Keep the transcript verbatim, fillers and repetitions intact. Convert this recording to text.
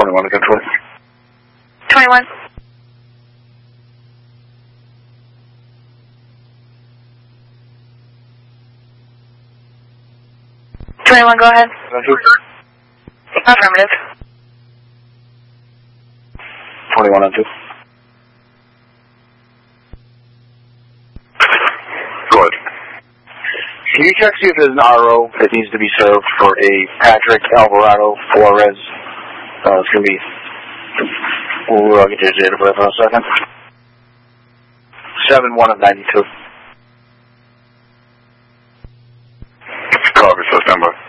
twenty-one, control. twenty-one. twenty-one, go ahead. Affirmative. twenty-one on two. Go ahead. Can you check see if there's an R O that needs to be served for a Patrick Alvarado Flores? Uh, it's going to be... We'll uh, get your data for a second. seven one of ninety-two. Copy, September.